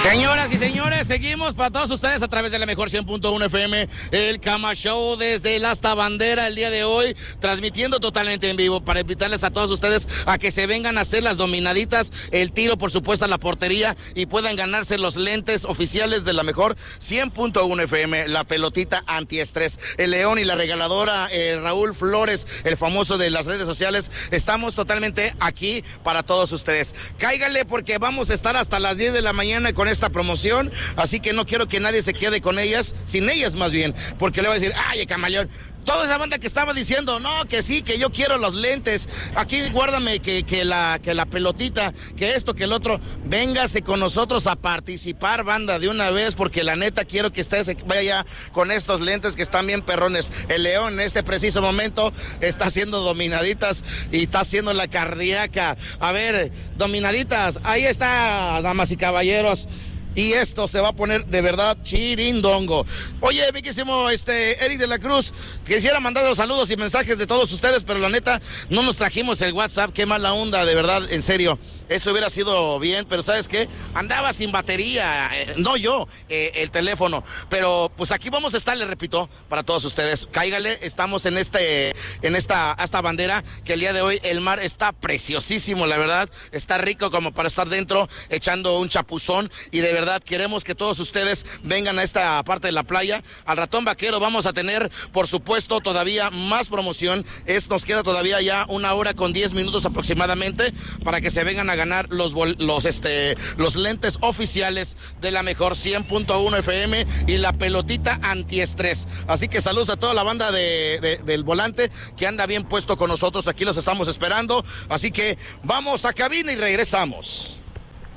Señoras y señores, seguimos para todos ustedes a través de la mejor 100.1 FM, el Cama Show desde el Asta Bandera el día de hoy, transmitiendo totalmente en vivo para invitarles a todos ustedes a que se vengan a hacer las dominaditas, el tiro por supuesto a la portería y puedan ganarse los lentes oficiales de la mejor 100.1 FM, la pelotita antiestrés, el León y la regaladora Raúl Flores, el famoso de las redes sociales. Estamos totalmente aquí para todos ustedes. Cáiganle porque vamos a estar hasta las 10 de la mañana con esta promoción, así que no quiero que nadie se quede con ellas, sin ellas más bien, porque le voy a decir, ay, camaleón, toda esa banda que estaba diciendo, no, que sí, que yo quiero los lentes, aquí guárdame que la pelotita, que esto, que el otro, véngase con nosotros a participar, banda, de una vez, porque la neta quiero que ustedes vaya con estos lentes que están bien perrones. El León en este preciso momento está haciendo dominaditas y está haciendo la cardíaca. A ver, dominaditas, ahí está, damas y caballeros. Y esto se va a poner de verdad chirindongo. Oye, mi querísimo Eric de la Cruz, quisiera mandar los saludos y mensajes de todos ustedes, pero la neta, no nos trajimos el WhatsApp, qué mala onda, de verdad, en serio. Eso hubiera sido bien, pero ¿sabes qué? Andaba sin batería, no yo, el teléfono. Pero pues aquí vamos a estar, le repito, para todos ustedes. Cáigale, estamos en esta bandera, que el día de hoy el mar está preciosísimo, la verdad. Está rico como para estar dentro, echando un chapuzón. Y de verdad queremos que todos ustedes vengan a esta parte de la playa. Al Ratón Vaquero vamos a tener, por supuesto, todavía más promoción. Nos queda todavía ya 1 hora con 10 minutos aproximadamente para que se vengan a ganar los lentes oficiales de la mejor 100.1 FM y la pelotita antiestrés. Así que saludos a toda la banda del volante que anda bien puesto con nosotros. Aquí los estamos esperando. Así que vamos a cabina y regresamos.